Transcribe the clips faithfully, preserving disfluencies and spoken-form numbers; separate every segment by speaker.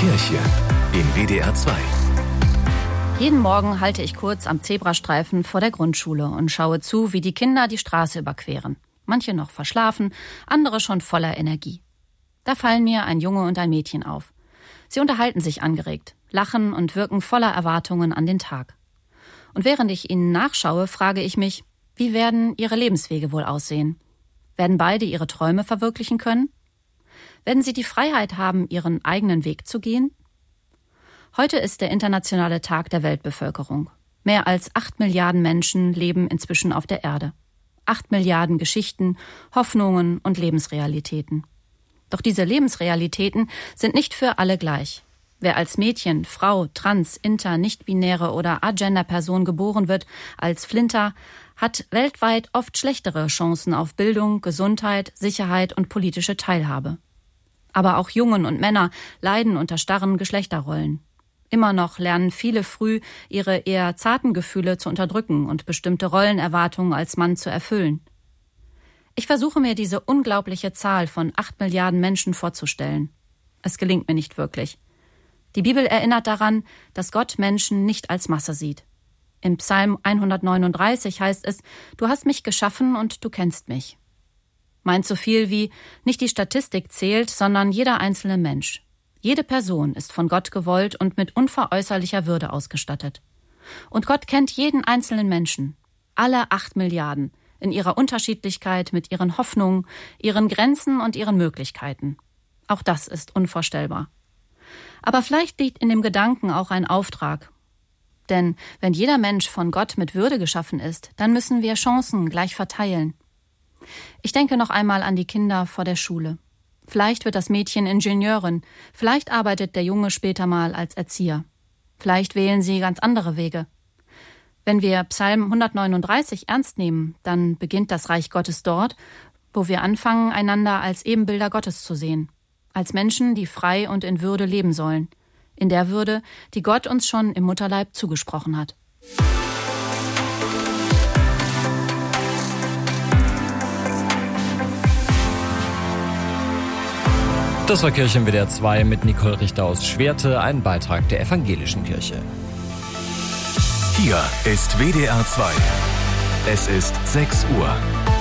Speaker 1: Kirche in W D R zwei.
Speaker 2: Jeden Morgen halte ich kurz am Zebrastreifen vor der Grundschule und schaue zu, wie die Kinder die Straße überqueren. Manche noch verschlafen, andere schon voller Energie. Da fallen mir ein Junge und ein Mädchen auf. Sie unterhalten sich angeregt, lachen und wirken voller Erwartungen an den Tag. Und während ich ihnen nachschaue, frage ich mich, wie werden ihre Lebenswege wohl aussehen? Werden beide ihre Träume verwirklichen können? Werden sie die Freiheit haben, ihren eigenen Weg zu gehen? Heute ist der internationale Tag der Weltbevölkerung. Mehr als acht Milliarden Menschen leben inzwischen auf der Erde. Acht Milliarden Geschichten, Hoffnungen und Lebensrealitäten. Doch diese Lebensrealitäten sind nicht für alle gleich. Wer als Mädchen, Frau, Trans, Inter, Nicht-Binäre oder Agender-Person geboren wird, als Flinter, hat weltweit oft schlechtere Chancen auf Bildung, Gesundheit, Sicherheit und politische Teilhabe. Aber auch Jungen und Männer leiden unter starren Geschlechterrollen. Immer noch lernen viele früh, ihre eher zarten Gefühle zu unterdrücken und bestimmte Rollenerwartungen als Mann zu erfüllen. Ich versuche mir diese unglaubliche Zahl von acht Milliarden Menschen vorzustellen. Es gelingt mir nicht wirklich. Die Bibel erinnert daran, dass Gott Menschen nicht als Masse sieht. Im Psalm hundertneununddreißig heißt es, du hast mich geschaffen und du kennst mich. Meint so viel wie, nicht die Statistik zählt, sondern jeder einzelne Mensch. Jede Person ist von Gott gewollt und mit unveräußerlicher Würde ausgestattet. Und Gott kennt jeden einzelnen Menschen, alle acht Milliarden, in ihrer Unterschiedlichkeit mit ihren Hoffnungen, ihren Grenzen und ihren Möglichkeiten. Auch das ist unvorstellbar. Aber vielleicht liegt in dem Gedanken auch ein Auftrag. Denn wenn jeder Mensch von Gott mit Würde geschaffen ist, dann müssen wir Chancen gleich verteilen. Ich denke noch einmal an die Kinder vor der Schule. Vielleicht wird das Mädchen Ingenieurin, vielleicht arbeitet der Junge später mal als Erzieher. Vielleicht wählen sie ganz andere Wege. Wenn wir Psalm hundertneununddreißig ernst nehmen, dann beginnt das Reich Gottes dort, wo wir anfangen, einander als Ebenbilder Gottes zu sehen. Als Menschen, die frei und in Würde leben sollen. In der Würde, die Gott uns schon im Mutterleib zugesprochen hat.
Speaker 3: Das war Kirche in W D R zwei mit Nicole Richter aus Schwerte, ein Beitrag der Evangelischen Kirche.
Speaker 1: Hier ist W D R zwei. Es ist sechs Uhr.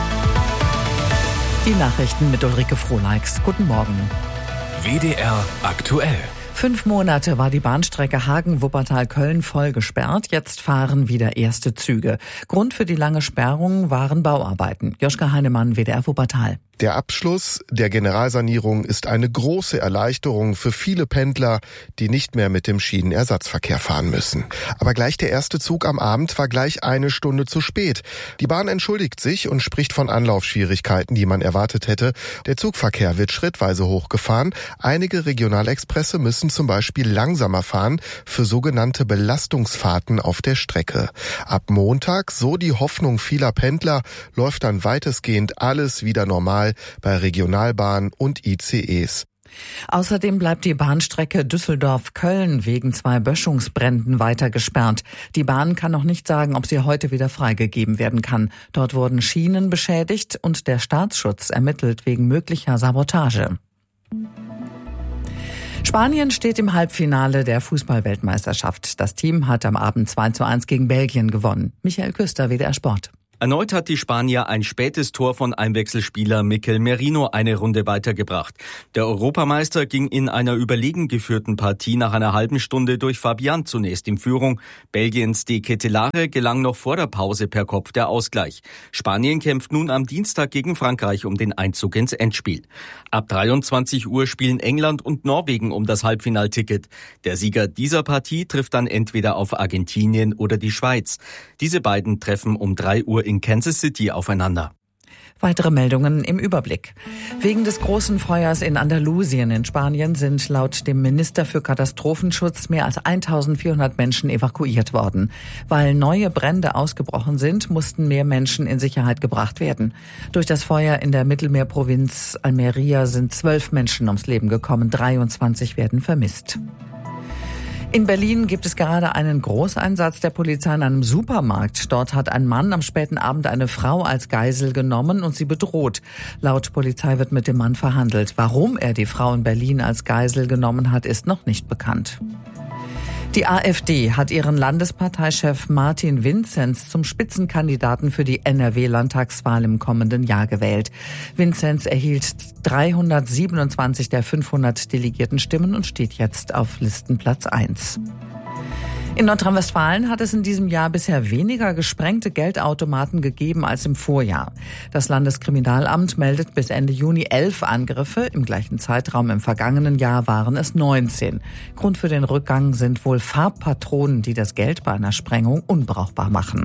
Speaker 4: Die Nachrichten mit Ulrike Frohneichs. Guten Morgen.
Speaker 1: W D R aktuell.
Speaker 4: Fünf Monate war die Bahnstrecke Hagen-Wuppertal-Köln voll gesperrt. Jetzt fahren wieder erste Züge. Grund für die lange Sperrung waren Bauarbeiten. Joschka Heinemann, W D R Wuppertal.
Speaker 5: Der Abschluss der Generalsanierung ist eine große Erleichterung für viele Pendler, die nicht mehr mit dem Schienenersatzverkehr fahren müssen. Aber gleich der erste Zug am Abend war gleich eine Stunde zu spät. Die Bahn entschuldigt sich und spricht von Anlaufschwierigkeiten, die man erwartet hätte. Der Zugverkehr wird schrittweise hochgefahren. Einige Regionalexpresse müssen zum Beispiel langsamer fahren für sogenannte Belastungsfahrten auf der Strecke. Ab Montag, so die Hoffnung vieler Pendler, läuft dann weitestgehend alles wieder normal bei Regionalbahnen und I C Es.
Speaker 4: Außerdem bleibt die Bahnstrecke Düsseldorf-Köln wegen zwei Böschungsbränden weiter gesperrt. Die Bahn kann noch nicht sagen, ob sie heute wieder freigegeben werden kann. Dort wurden Schienen beschädigt und der Staatsschutz ermittelt wegen möglicher Sabotage. Spanien steht im Halbfinale der Fußball-Weltmeisterschaft. Das Team hat am Abend zwei zu eins gegen Belgien gewonnen. Michael Küster, W D R Sport.
Speaker 6: Erneut hat die Spanier ein spätes Tor von Einwechselspieler Mikel Merino eine Runde weitergebracht. Der Europameister ging in einer überlegen geführten Partie nach einer halben Stunde durch Fabian zunächst in Führung. Belgiens De Ketelaere gelang noch vor der Pause per Kopf der Ausgleich. Spanien kämpft nun am Dienstag gegen Frankreich um den Einzug ins Endspiel. Ab dreiundzwanzig Uhr spielen England und Norwegen um das Halbfinalticket. Der Sieger dieser Partie trifft dann entweder auf Argentinien oder die Schweiz. Diese beiden treffen um drei Uhr in Kansas City aufeinander.
Speaker 4: Weitere Meldungen im Überblick. Wegen des großen Feuers in Andalusien in Spanien sind laut dem Minister für Katastrophenschutz mehr als eintausendvierhundert Menschen evakuiert worden. Weil neue Brände ausgebrochen sind, mussten mehr Menschen in Sicherheit gebracht werden. Durch das Feuer in der Mittelmeerprovinz Almería sind zwölf Menschen ums Leben gekommen, dreiundzwanzig werden vermisst. In Berlin gibt es gerade einen Großeinsatz der Polizei in einem Supermarkt. Dort hat ein Mann am späten Abend eine Frau als Geisel genommen und sie bedroht. Laut Polizei wird mit dem Mann verhandelt. Warum er die Frau in Berlin als Geisel genommen hat, ist noch nicht bekannt. Die AfD hat ihren Landesparteichef Martin Vinzenz zum Spitzenkandidaten für die N R W-Landtagswahl im kommenden Jahr gewählt. Vinzenz erhielt dreihundertsiebenundzwanzig der fünfhundert delegierten Stimmen und steht jetzt auf Listenplatz eins. In Nordrhein-Westfalen hat es in diesem Jahr bisher weniger gesprengte Geldautomaten gegeben als im Vorjahr. Das Landeskriminalamt meldet bis Ende Juni elf Angriffe. Im gleichen Zeitraum im vergangenen Jahr waren es neunzehn. Grund für den Rückgang sind wohl Farbpatronen, die das Geld bei einer Sprengung unbrauchbar machen.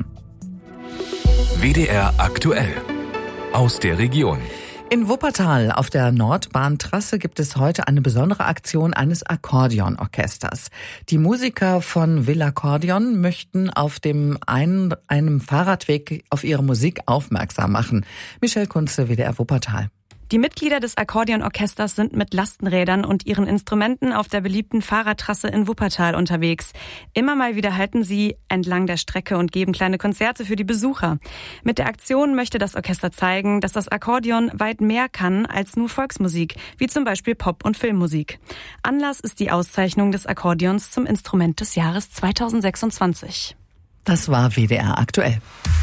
Speaker 1: W D R aktuell. Aus der Region.
Speaker 4: In Wuppertal auf der Nordbahntrasse gibt es heute eine besondere Aktion eines Akkordeonorchesters. Die Musiker von Villaccordion möchten auf dem einen, einem Fahrradweg auf ihre Musik aufmerksam machen. Michelle Kunze, W D R Wuppertal.
Speaker 7: Die Mitglieder des Akkordeonorchesters sind mit Lastenrädern und ihren Instrumenten auf der beliebten Fahrradtrasse in Wuppertal unterwegs. Immer mal wieder halten sie entlang der Strecke und geben kleine Konzerte für die Besucher. Mit der Aktion möchte das Orchester zeigen, dass das Akkordeon weit mehr kann als nur Volksmusik, wie zum Beispiel Pop- und Filmmusik. Anlass ist die Auszeichnung des Akkordeons zum Instrument des Jahres zweitausendsechsundzwanzig.
Speaker 4: Das war W D R aktuell.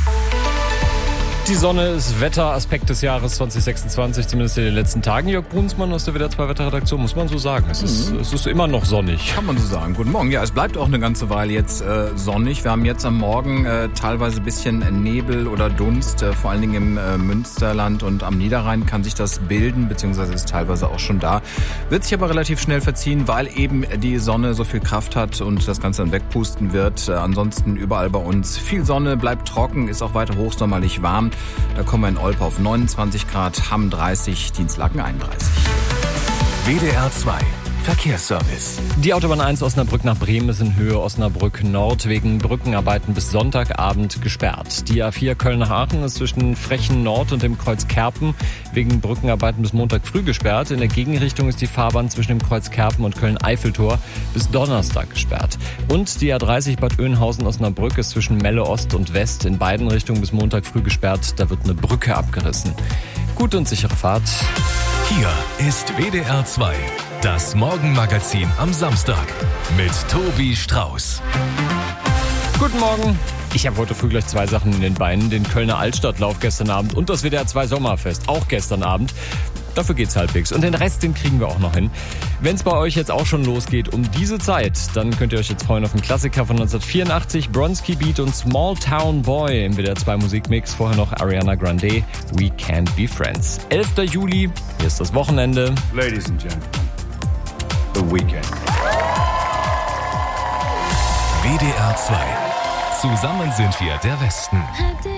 Speaker 3: Die Sonne ist Wetteraspekt des Jahres zweitausendsechsundzwanzig, zumindest in den letzten Tagen. Jörg Brunsmann aus der W D R zwei Wetterredaktion, muss man so sagen. Es ist, mhm. es ist immer noch sonnig.
Speaker 8: Kann man so sagen. Guten Morgen. Ja, es bleibt auch eine ganze Weile jetzt äh, sonnig. Wir haben jetzt am Morgen äh, teilweise ein bisschen Nebel oder Dunst. Äh, vor allen Dingen im äh, Münsterland und am Niederrhein kann sich das bilden, beziehungsweise ist teilweise auch schon da. Wird sich aber relativ schnell verziehen, weil eben die Sonne so viel Kraft hat und das Ganze dann wegpusten wird. Äh, ansonsten überall bei uns viel Sonne, bleibt trocken, ist auch weiter hochsommerlich warm. Da kommen wir in Olpe auf neunundzwanzig Grad, Hamm dreißig, Dienstlaken einunddreißig.
Speaker 1: W D R zwei Verkehrsservice.
Speaker 3: Die Autobahn eins Osnabrück nach Bremen ist in Höhe Osnabrück Nord wegen Brückenarbeiten bis Sonntagabend gesperrt. Die A vier Köln nach Aachen ist zwischen Frechen Nord und dem Kreuz Kerpen wegen Brückenarbeiten bis Montag früh gesperrt. In der Gegenrichtung ist die Fahrbahn zwischen dem Kreuz Kerpen und Köln-Eiffeltor bis Donnerstag gesperrt. Und die A dreißig Bad Oeynhausen-Osnabrück ist zwischen Melle Ost und West in beiden Richtungen bis Montag früh gesperrt. Da wird eine Brücke abgerissen. Gute und sichere Fahrt.
Speaker 1: Hier ist W D R zwei. Das Morgenmagazin am Samstag mit Tobi Strauß.
Speaker 3: Guten Morgen. Ich habe heute früh gleich zwei Sachen in den Beinen. Den Kölner Altstadtlauf gestern Abend und das W D R zwei Sommerfest, auch gestern Abend. Dafür geht's halbwegs. Und den Rest, den kriegen wir auch noch hin. Wenn es bei euch jetzt auch schon losgeht um diese Zeit, dann könnt ihr euch jetzt freuen auf einen Klassiker von neunzehnhundertvierundachtzig, Bronski Beat und Small Town Boy im W D R zwei Musikmix. Vorher noch Ariana Grande, We Can't Be Friends. elfter Juli, hier ist das Wochenende.
Speaker 9: Ladies and Gentlemen, The Weekend.
Speaker 1: W D R zwei. Zusammen sind wir der Westen.